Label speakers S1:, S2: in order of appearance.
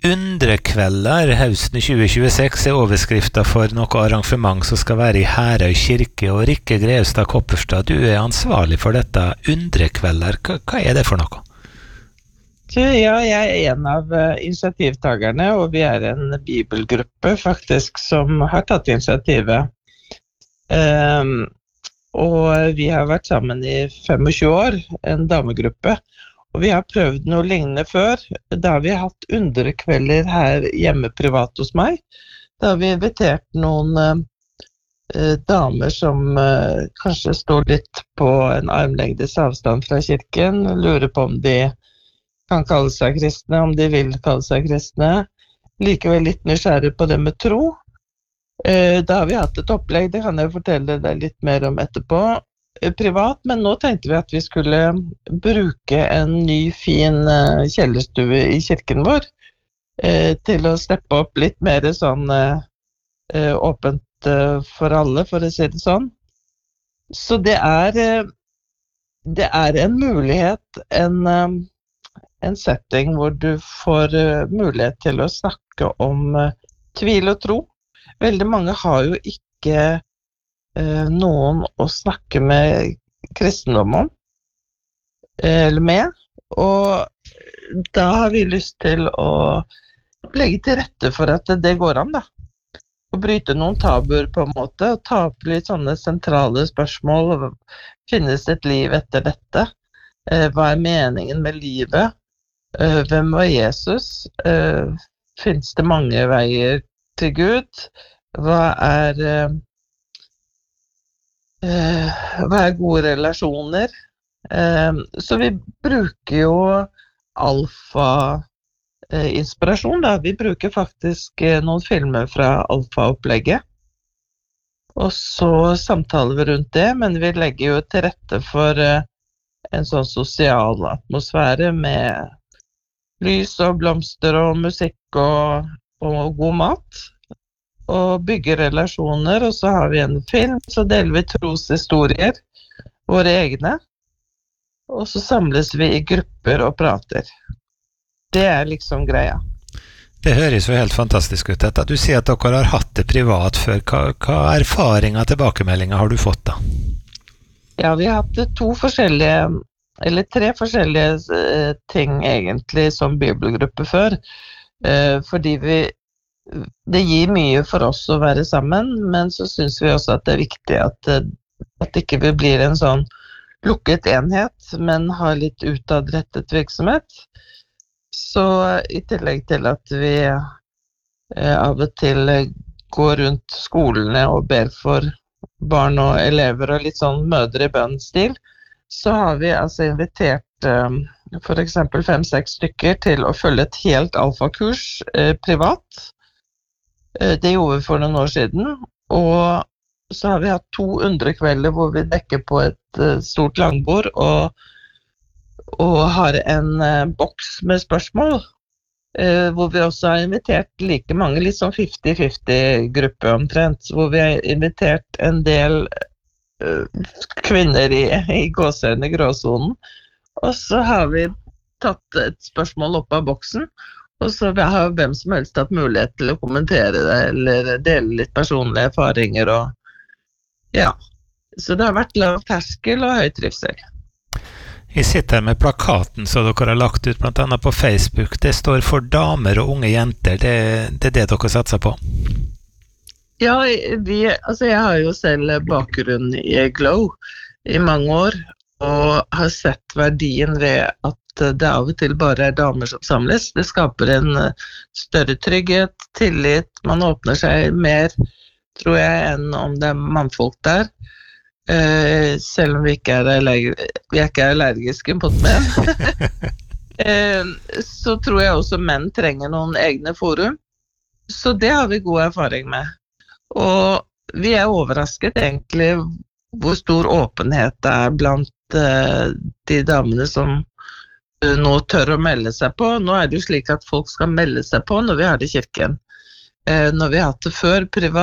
S1: Undrekvelder høsten 2026 overskriften for noe arrangement som skal være i Herøy kirke, og Rikke Grevstad Kopperstad, du ansvarlig for dette. Undrekvelder, hva det for noe?
S2: Ja, jeg en av initiativtagerne, og vi en bibelgruppe faktisk som har tatt initiativet. Og vi har vært sammen i 25 år, en damegruppe. Og vi har prøvd noe lignende før. Da har vi hatt underkvelder her hjemme privat hos meg. Da har vi invitert noen damer som kanskje står litt på en armlengdes avstand fra kirken, lurer på om de kan kalle seg kristne, om de vil kalle seg kristne. Likevel litt nysgjerrig på det med tro. Da har vi hatt et opplegg, det kan jeg fortelle deg litt mer om etterpå. Privat, men nå tenkte vi at vi skulle bruke en ny fin kjellerstue i kirken vår til å steppe opp litt mer sånn åpent for alle, for å si det sånn. Så det en mulighet, en setting hvor du får mulighet til å snakke om tvil og tro. Veldig mange har jo ikke noen å snakke med kristendom om, eller med, og da har vi lyst til å legge til rette for at det går an da, å bryte noen tabuer på en måte, og ta opp litt sånne sentrale spørsmål. Finnes et liv etter dette? Hva meningen med livet? Hvem var Jesus? Finnes det mange veier til Gud? Hva gode relasjoner? Så vi bruker jo alfa-inspirasjon da. Vi bruker faktisk noen filmer fra alfa-opplegget. Og så samtaler vi rundt det, men vi legger jo til rette for en sånn sosial atmosfære med lys og blomster og musikk og god mat. Og bygge relasjoner, og så har vi en film, så deler vi troshistorier, våre egne, og så samles vi i grupper og prater. Det liksom greia.
S1: Det høres jo helt fantastisk ut dette. Du sier at dere har hatt det privat før. Hva erfaringer, tilbakemeldinger har du fått da?
S2: Ja, vi har hatt tre forskjellige ting egentlig som bibelgruppe før, fordi det gir mye for oss å være sammen, men så synes vi også at det viktig at ikke vi blir en sånn lukket enhet, men har litt utadrettet virksomhet. Så i tillegg til at vi av og til går rundt skolene og ber for barn og elever og litt sånn mødre i bønn-stil, så har vi altså invitert for eksempel 5-6 stykker til å følge et helt alfakurs privat. Det gjorde vi for noen år siden, og så har vi hatt 2 underkvelder hvor vi dekker på et stort langbord og har en boks med spørsmål, hvor vi også har invitert like mange, litt sånn 50-50 gruppe omtrent, hvor vi har invitert en del kvinner i gåsehøyne gråsonen, og så har vi tatt et spørsmål opp av boksen, og så har hvem som helst hatt mulighet til å kommentere det, eller dele litt personlige erfaringer, og ja. Så det har vært lav terskel og høy trivsel.
S1: Jeg sitter her med plakaten som dere har lagt ut blant annet på Facebook. Det står for damer og unge jenter. Det det dere satser på?
S2: Ja, jeg har jo selv bakgrunn i Glow i mange år, og har sett verdien ved at det av og til bare damer som samles. Det skaper en større trygghet, tillit, man åpner seg mer, tror jeg, enn om det mannfolk der. Selv om vi ikke er allergiske mot menn. Så tror jeg også menn trenger noen egne forum. Så det har vi god erfaring med. Og vi overrasket egentlig hvor stor åpenhet det blant de damene som nå tør å melde seg på. Nå det jo slik at folk skal melde seg på når vi har det i kirken. Når vi har hatt det før privat,